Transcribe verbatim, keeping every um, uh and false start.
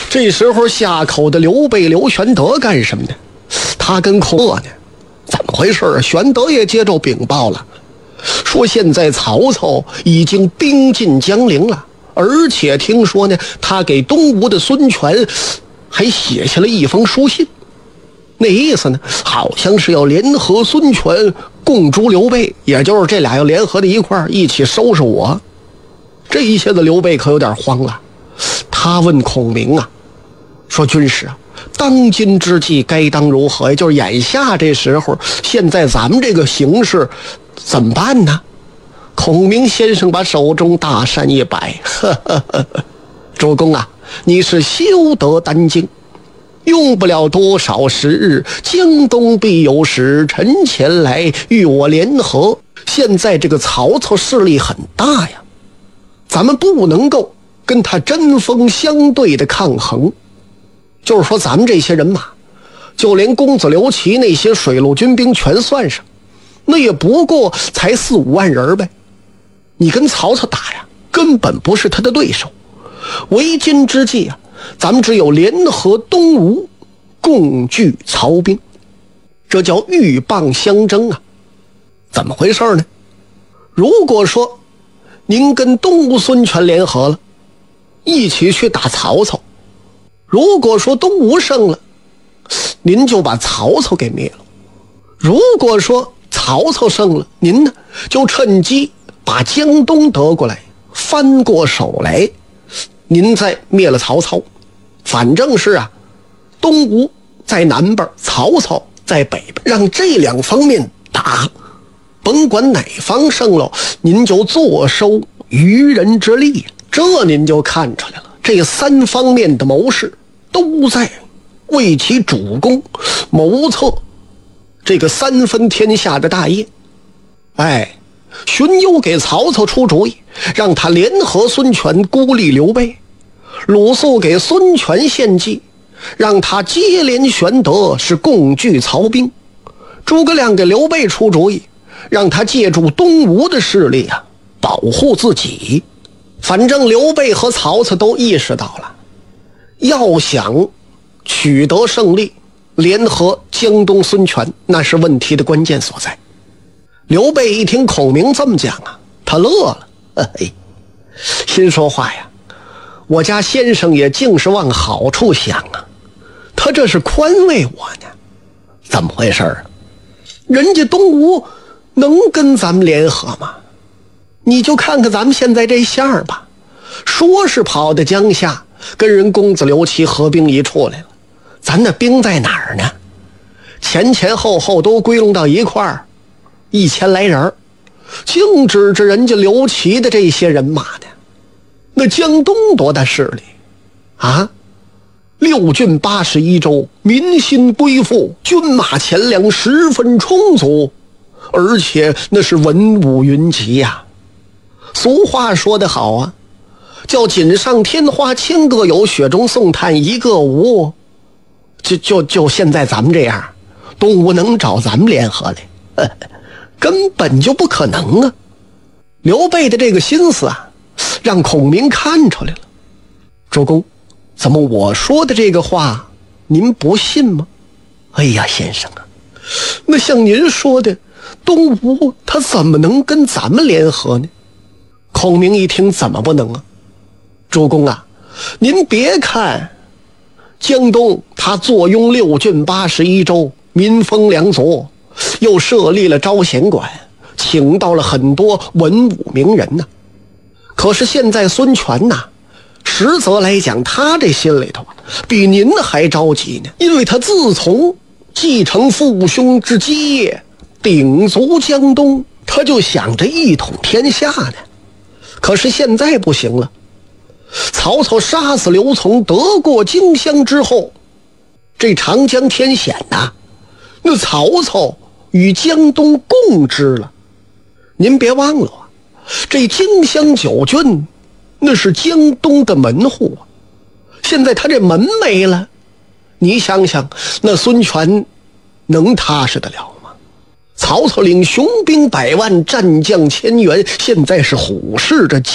这时候下口的刘备刘玄德干什么呢？他跟孔鄂呢？怎么回事啊？玄德也接着禀报了，说现在曹操已经兵进江陵了，而且听说呢，他给东吴的孙权还写下了一封书信。那意思呢，好像是要联合孙权共诛刘备，也就是这俩要联合在一块儿一起收拾我。这一下子刘备可有点慌了，他问孔明啊，说军师啊，当今之计该当如何？也就是眼下这时候，现在咱们这个形势怎么办呢？孔明先生把手中大扇一摆，呵呵呵，主公啊，你是休得担惊，用不了多少时日，江东必有使臣前来与我联合。现在这个曹操势力很大呀，咱们不能够跟他针锋相对的抗衡。就是说咱们这些人马，就连公子刘琦那些水陆军兵全算上，那也不过才四五万人呗。你跟曹操打呀，根本不是他的对手。为今之计啊，咱们只有联合东吴，共拒曹兵，这叫鹬蚌相争啊。怎么回事呢？如果说您跟东吴孙权联合了，一起去打曹操，如果说东吴胜了，您就把曹操给灭了；如果说曹操胜了，您呢就趁机把江东得过来，翻过手来，您再灭了曹操。反正是啊，东吴在南边，曹操在北边，让这两方面打，甭管哪方胜了，您就坐收渔人之利。这您就看出来了，这三方面的谋士都在为其主公谋策这个三分天下的大业。哎，荀攸给曹操出主意，让他联合孙权孤立刘备；鲁肃给孙权献计，让他接连玄德是共拒曹兵；诸葛亮给刘备出主意，让他借助东吴的势力啊，保护自己。反正刘备和曹操都意识到了，要想取得胜利，联合江东孙权，那是问题的关键所在。刘备一听孔明这么讲啊，他乐了，嘿，心说话呀，我家先生也竟是往好处想啊，他这是宽慰我呢。怎么回事啊？人家东吴能跟咱们联合吗？你就看看咱们现在这相儿吧，说是跑到江夏跟人公子刘琦合兵一处来了，咱那兵在哪儿呢？前前后后都归拢到一块儿，一千来人，净指着人家刘琦的这些人马呢。那江东多大势力啊？六郡八十一州，民心归附，军马钱粮十分充足，而且那是文武云集呀、啊。俗话说得好啊，叫锦上添花千个有，雪中送炭一个无。就就就现在咱们这样，东吴能找咱们联合来、呃、根本就不可能啊。刘备的这个心思啊，让孔明看出来了。主公，怎么我说的这个话您不信吗？哎呀，先生啊，那像您说的，东吴他怎么能跟咱们联合呢？孔明一听，怎么不能啊？主公啊，您别看江东他坐拥六郡八十一州，民丰粮足，又设立了招贤馆，请到了很多文武名人呢。可是现在孙权呐，实则来讲，他这心里头比您还着急呢，因为他自从继承父兄之基业，鼎足江东，他就想着一统天下呢。可是现在不行了，曹操杀死刘琮，得过荆襄之后，这长江天险呐，那曹操与江东共治了。您别忘了啊，这荆襄九郡那是江东的门户啊，现在他这门没了，你想想，那孙权能踏实得了吗？曹操领雄兵百万，战将千员，现在是虎视着